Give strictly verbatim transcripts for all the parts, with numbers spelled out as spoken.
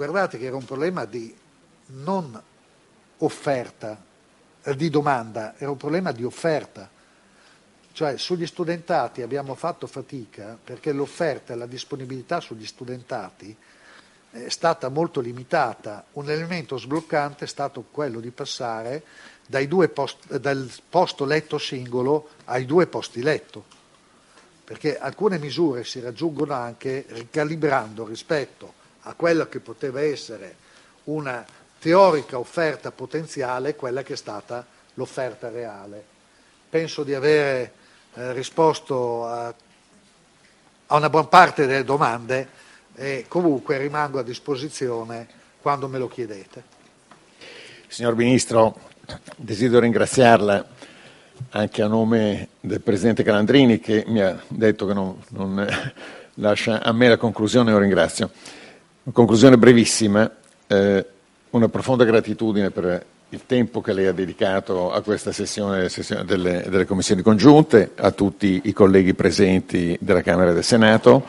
guardate che era un problema di non offerta, eh, di domanda, era un problema di offerta. Cioè sugli studentati abbiamo fatto fatica perché l'offerta e la disponibilità sugli studentati è stata molto limitata. Un elemento sbloccante è stato quello di passare dai due post, dal posto letto singolo ai due posti letto, perché alcune misure si raggiungono anche ricalibrando rispetto a quella che poteva essere una teorica offerta potenziale, quella che è stata l'offerta reale. Penso di avere eh, risposto a, a una buona parte delle domande e comunque rimango a disposizione quando me lo chiedete. Signor Ministro, desidero ringraziarla anche a nome del Presidente Calandrini, che mi ha detto che non, non lascia a me la conclusione, lo ringrazio. Una conclusione brevissima, eh, una profonda gratitudine per il tempo che lei ha dedicato a questa sessione, sessione delle, delle commissioni congiunte, a tutti i colleghi presenti della Camera e del Senato,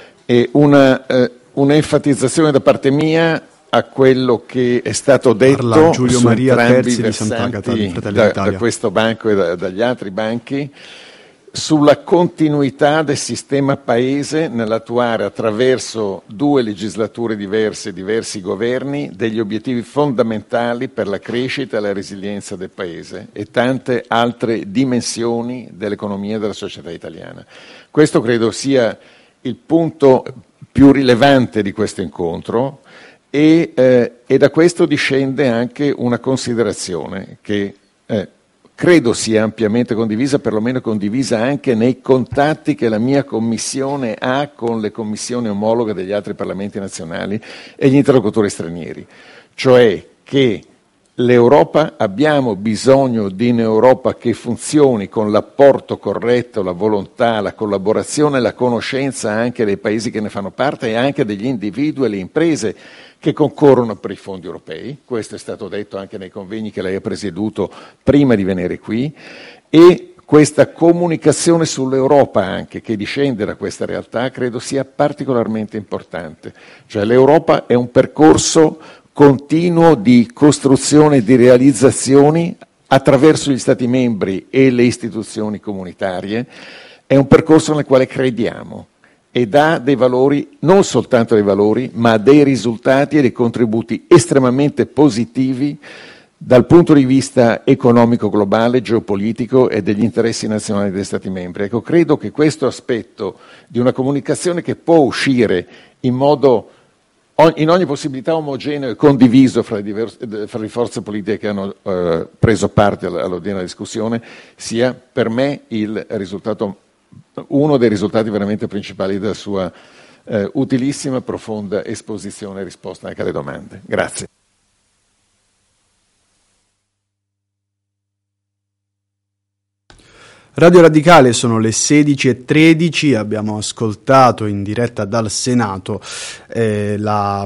e una, eh, un'enfatizzazione da parte mia a quello che è stato detto Giulio su Maria entrambi Terzi i di Sant'Agata, di versanti Fratelli da, d'Italia. da questo banco e da, dagli altri banchi, sulla continuità del sistema Paese nell'attuare attraverso due legislature diverse, diversi governi, degli obiettivi fondamentali per la crescita e la resilienza del Paese e tante altre dimensioni dell'economia e della società italiana. Questo credo sia il punto più rilevante di questo incontro e, eh, e da questo discende anche una considerazione che eh, credo sia ampiamente condivisa, perlomeno condivisa anche nei contatti che la mia Commissione ha con le commissioni omologhe degli altri Parlamenti nazionali e gli interlocutori stranieri, cioè che l'Europa, abbiamo bisogno di un'Europa che funzioni con l'apporto corretto, la volontà, la collaborazione, la conoscenza anche dei paesi che ne fanno parte e anche degli individui e le imprese che concorrono per i fondi europei. Questo è stato detto anche nei convegni che lei ha presieduto prima di venire qui, e questa comunicazione sull'Europa anche che discende da questa realtà credo sia particolarmente importante. Cioè l'Europa è un percorso continuo di costruzione e di realizzazioni attraverso gli Stati membri e le istituzioni comunitarie, è un percorso nel quale crediamo e dà dei valori, non soltanto dei valori, ma dei risultati e dei contributi estremamente positivi dal punto di vista economico globale, geopolitico e degli interessi nazionali degli Stati membri. Ecco, credo che questo aspetto di una comunicazione che può uscire in modo in ogni possibilità omogeneo e condiviso fra le, diverse, fra le forze politiche che hanno eh, preso parte all'odierna discussione, sia per me il risultato, uno dei risultati veramente principali della sua eh, utilissima, profonda esposizione e risposta anche alle domande. Grazie. Radio Radicale, sono le sedici e tredici, abbiamo ascoltato in diretta dal Senato eh, la,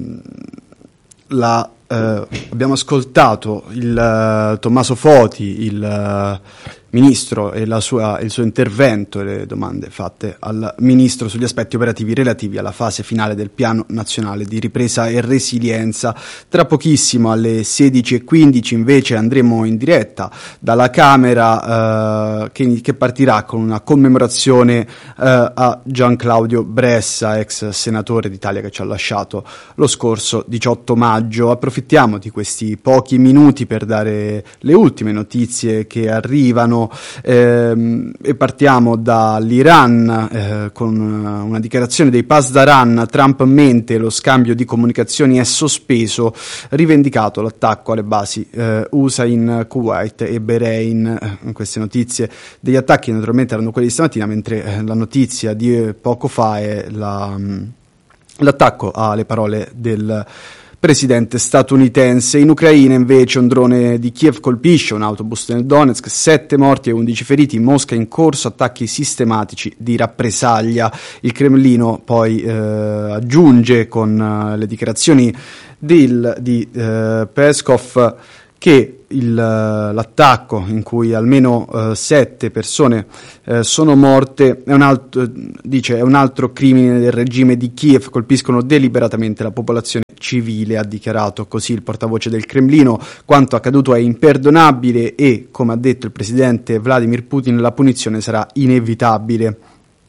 la eh, abbiamo ascoltato il uh, Tommaso Foti, il uh, Ministro e la sua, il suo intervento e le domande fatte al Ministro sugli aspetti operativi relativi alla fase finale del Piano Nazionale di Ripresa e Resilienza. Tra pochissimo alle sedici e quindici invece andremo in diretta dalla Camera eh, che, che partirà con una commemorazione eh, a Gian Claudio Bressa, ex senatore d'Italia che ci ha lasciato lo scorso diciotto maggio. Approfittiamo di questi pochi minuti per dare le ultime notizie che arrivano. Ehm, e partiamo dall'Iran eh, con una dichiarazione dei Pasdaran. Trump mente, lo scambio di comunicazioni è sospeso, rivendicato l'attacco alle basi eh, U S A in Kuwait e Bahrain. Eh, queste notizie degli attacchi naturalmente erano quelle di stamattina, mentre eh, la notizia di eh, poco fa è la, mh, l'attacco alle parole del presidente statunitense. In Ucraina invece un drone di Kiev colpisce un autobus nel Donetsk, sette morti e undici feriti, Mosca in corso attacchi sistematici di rappresaglia. Il Cremlino poi eh, aggiunge con uh, le dichiarazioni del, di uh, Peskov che il, l'attacco in cui almeno uh, sette persone uh, sono morte è un altro, dice, è un altro crimine del regime di Kiev, colpiscono deliberatamente la popolazione civile, ha dichiarato così il portavoce del Cremlino. Quanto accaduto è imperdonabile e, come ha detto il presidente Vladimir Putin, la punizione sarà inevitabile.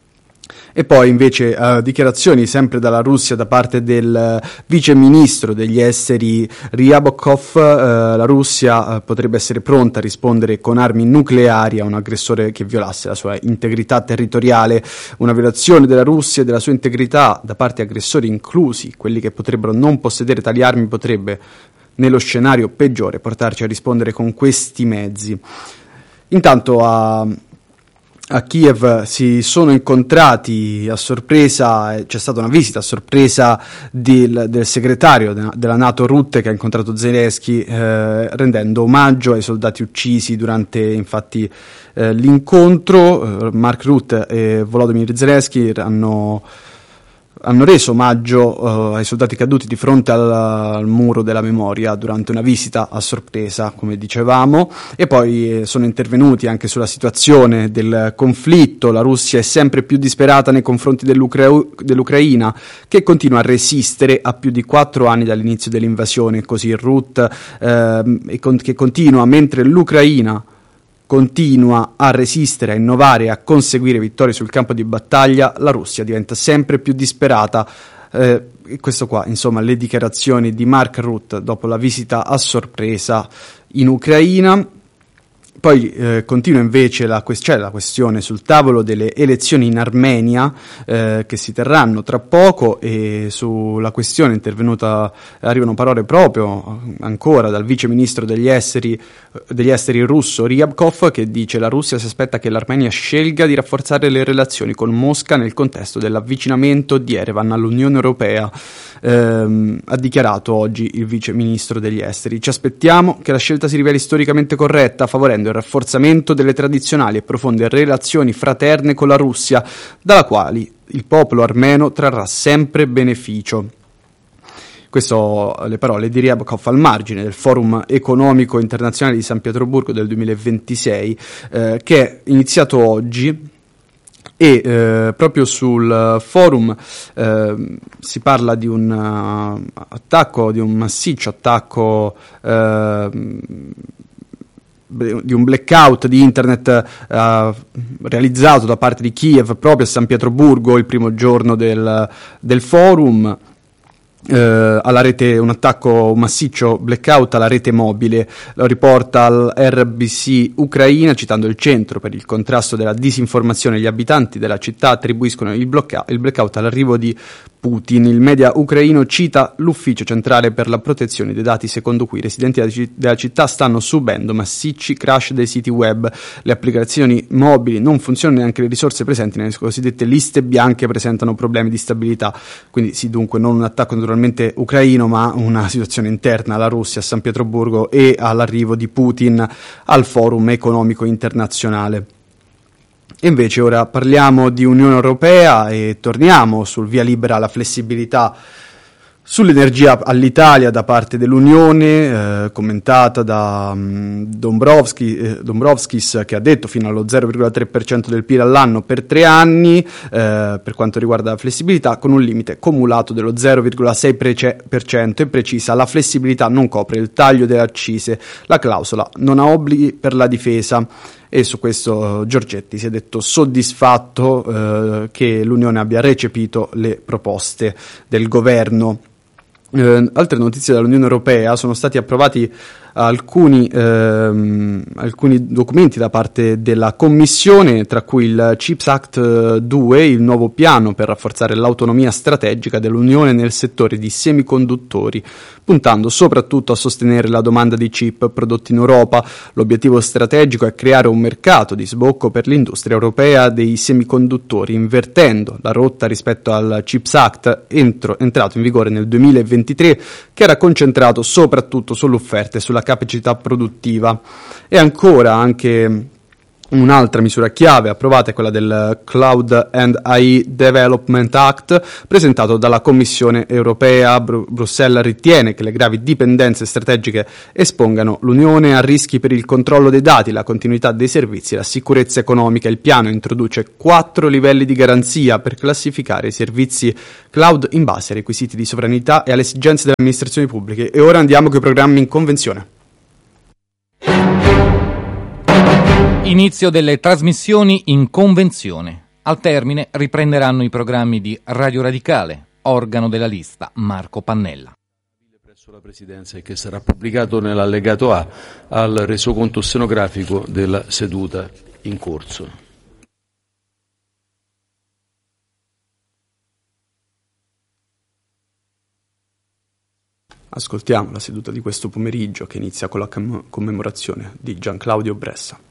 E poi invece uh, dichiarazioni sempre dalla Russia da parte del uh, vice ministro degli esteri Ryabkov. Uh, la Russia uh, potrebbe essere pronta a rispondere con armi nucleari a un aggressore che violasse la sua integrità territoriale. Una violazione della Russia e della sua integrità da parte di aggressori, inclusi quelli che potrebbero non possedere tali armi, potrebbe, nello scenario peggiore, portarci a rispondere con questi mezzi. Intanto a A Kiev si sono incontrati a sorpresa, c'è stata una visita a sorpresa del, del segretario de, della NATO Rutte, che ha incontrato Zelensky, eh, rendendo omaggio ai soldati uccisi durante infatti eh, l'incontro. Mark Rutte e Volodymyr Zelensky hanno hanno reso omaggio uh, ai soldati caduti di fronte al, al muro della memoria durante una visita a sorpresa, come dicevamo, e poi eh, sono intervenuti anche sulla situazione del conflitto. La Russia è sempre più disperata nei confronti dell'Ucra- dell'Ucraina, che continua a resistere a più di quattro anni dall'inizio dell'invasione, così Rutte, eh, e con- che continua mentre l'Ucraina continua a resistere, a innovare e a conseguire vittorie sul campo di battaglia, la Russia diventa sempre più disperata. Eh, questo qua, insomma, le dichiarazioni di Mark Rutte dopo la visita a sorpresa in Ucraina. Poi eh, continua invece la, que- cioè la questione sul tavolo delle elezioni in Armenia eh, che si terranno tra poco, e sulla questione è intervenuta, arrivano parole proprio ancora dal vice ministro degli esteri, degli esteri russo Ryabkov, che dice: la Russia si aspetta che l'Armenia scelga di rafforzare le relazioni con Mosca nel contesto dell'avvicinamento di Yerevan all'Unione Europea. Ehm, ha dichiarato oggi il vice ministro degli esteri: ci aspettiamo che la scelta si riveli storicamente corretta, favorendo il rafforzamento delle tradizionali e profonde relazioni fraterne con la Russia, dalla quali il popolo armeno trarrà sempre beneficio. Questo le parole di Ryabkov al margine del Forum Economico Internazionale di San Pietroburgo del duemilaventisei, eh, che è iniziato oggi. E eh, proprio sul forum eh, si parla di un uh, attacco, di un massiccio attacco, uh, di un blackout di internet uh, realizzato da parte di Kiev proprio a San Pietroburgo il primo giorno del, del forum. Uh, alla rete, un attacco, un massiccio blackout alla rete mobile, lo riporta al R B C Ucraina, citando il Centro per il contrasto della disinformazione. Gli abitanti della città attribuiscono il, blocca- il blackout all'arrivo di Putin. Il media ucraino cita l'ufficio centrale per la protezione dei dati, secondo cui i residenti della città stanno subendo massicci crash dei siti web, le applicazioni mobili non funzionano, neanche le risorse presenti nelle cosiddette liste bianche presentano problemi di stabilità. Quindi sì, dunque non un attacco naturalmente ucraino, ma una situazione interna alla Russia, a San Pietroburgo, e all'arrivo di Putin al Forum Economico Internazionale. E invece ora parliamo di Unione Europea e torniamo sul via libera alla flessibilità sull'energia all'Italia da parte dell'Unione, eh, commentata da um, Dombrovski, eh, Dombrovskis, che ha detto fino allo zero virgola tre per cento del P I L all'anno per tre anni, eh, per quanto riguarda la flessibilità, con un limite cumulato dello zero virgola sei per cento, e precisa: la flessibilità non copre il taglio delle accise, la clausola non ha obblighi per la difesa. E su questo Giorgetti si è detto soddisfatto eh, che l'Unione abbia recepito le proposte del governo. Eh, altre notizie dall'Unione Europea: sono stati approvati alcuni, ehm, alcuni documenti da parte della Commissione, tra cui il CHIPS Act due, il nuovo piano per rafforzare l'autonomia strategica dell'Unione nel settore di semiconduttori, puntando soprattutto a sostenere la domanda di chip prodotti in Europa. L'obiettivo strategico è creare un mercato di sbocco per l'industria europea dei semiconduttori, invertendo la rotta rispetto al CHIPS Act entro, entrato in vigore nel duemilaventitré, che era concentrato soprattutto sull'offerta e sulla capacità produttiva. E ancora anche Un'altra misura chiave approvata è quella del Cloud and A I Development Act, presentato dalla Commissione europea. Bru- Bruxelles ritiene che le gravi dipendenze strategiche espongano l'Unione a rischi per il controllo dei dati, la continuità dei servizi e la sicurezza economica. Il piano introduce quattro livelli di garanzia per classificare i servizi cloud in base ai requisiti di sovranità e alle esigenze delle amministrazioni pubbliche. E ora andiamo con i programmi in convenzione. Inizio delle trasmissioni in convenzione. Al termine riprenderanno i programmi di Radio Radicale, organo della lista Marco Pannella. Presso la Presidenza e che sarà pubblicato nell'allegato A al resoconto stenografico della seduta in corso. Ascoltiamo la seduta di questo pomeriggio che inizia con la com- commemorazione di Gian Claudio Bressa.